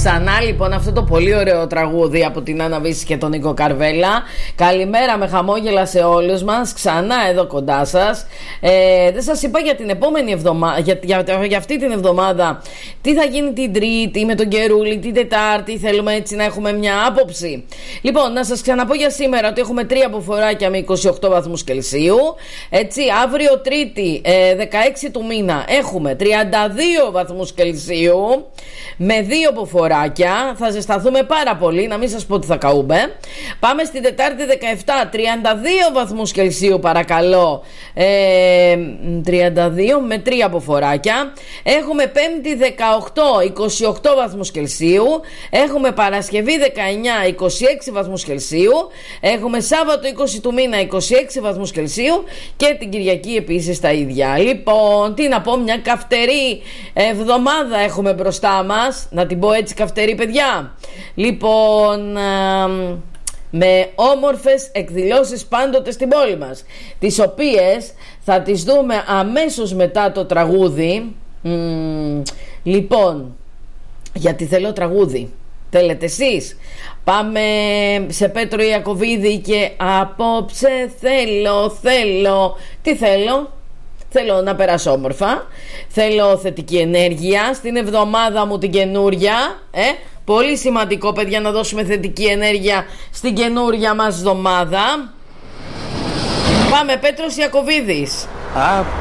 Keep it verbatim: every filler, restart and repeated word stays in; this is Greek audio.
Ξανά λοιπόν αυτό το πολύ ωραίο τραγούδι από την Άννα Βύση και τον Νίκο Καρβέλα. Καλημέρα με χαμόγελα σε όλους μας. Ξανά εδώ κοντά σας. ε, Δεν σας είπα για την επόμενη εβδομάδα, για, για, για αυτή την εβδομάδα, τι θα γίνει την Τρίτη με τον Καιρούλη, την Τετάρτη. Θέλουμε έτσι να έχουμε μια άποψη. Λοιπόν, να σας ξαναπώ για σήμερα ότι έχουμε τρία αποφοράκια με είκοσι οκτώ βαθμούς Κελσίου. Έτσι, αύριο Τρίτη ε, δεκαέξι του μήνα έχουμε τριάντα δύο βαθμούς Κελσίου με δύο αποφοράκια. Θα ζεσταθούμε πάρα πολύ, να μην σας πω ότι θα καούμε. Πάμε στην Τετάρτη δεκαεπτά, τριάντα δύο βαθμούς Κελσίου παρακαλώ, ε, τριάντα δύο με τρία αποφοράκια. Έχουμε Πέμπτη δεκαοκτώ, είκοσι οκτώ βαθμούς Κελσίου. Έχουμε Παρασκευή δεκαεννιά, είκοσι έξι βαθμούς Κελσίου. Έχουμε Σάββατο είκοσι του μήνα, είκοσι έξι βαθμούς Κελσίου. Και την Κυριακή επίσης τα ίδια. Λοιπόν, τι να πω, μια καυτερή εβδομάδα έχουμε μπροστά μας. Να την πω έτσι καυτερή, παιδιά. Λοιπόν, α, με όμορφες εκδηλώσεις πάντοτε στην πόλη μας, τις οποίες θα τις δούμε αμέσως μετά το τραγούδι. Μ, λοιπόν, γιατί θέλω τραγούδι. Θέλετε εσείς? Πάμε σε Πέτρο Ιακωβίδη και απόψε θέλω, θέλω. Τι θέλω? Θέλω να περάσω όμορφα. Θέλω θετική ενέργεια στην εβδομάδα μου την καινούρια. ε? Πολύ σημαντικό, παιδιά, να δώσουμε θετική ενέργεια στην καινούρια μας εβδομάδα. Πάμε, Πέτρος Ιακωβίδης.